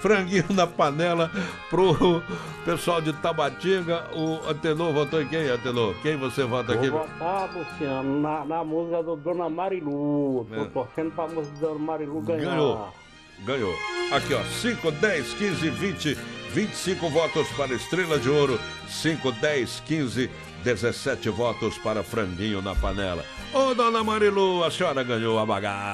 franguinho na panela pro pessoal de Tabatinga. O Antenor votou em quem, Antenor? Quem você vota aqui? Vou votar, Luciano, na música do Dona Marilu. Tô torcendo pra música da Dona Marilu ganhar. Ganhou. Aqui, ó, 5, 10, 15, 20, 25 votos para Estrela de Ouro, 5, 10, 15, 17 votos para Franguinho na Panela. Ô, Dona Marilu, a senhora ganhou a bagaça.